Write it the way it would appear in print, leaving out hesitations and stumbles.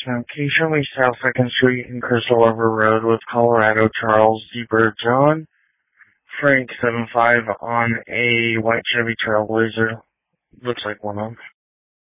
Can you show me South 2nd Street and Crystal River Road with Colorado Charles Zebra John Frank 75 on a white Chevy Trailblazer? Looks like one of them.